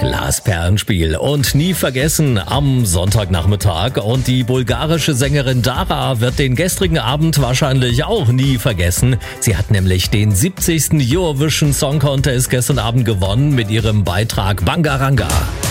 Glasperlenspiel und nie vergessen am Sonntagnachmittag. Und die bulgarische Sängerin Dara wird den gestrigen Abend wahrscheinlich auch nie vergessen. Sie hat nämlich den 70. Eurovision Song Contest gestern Abend gewonnen mit ihrem Beitrag Bangaranga.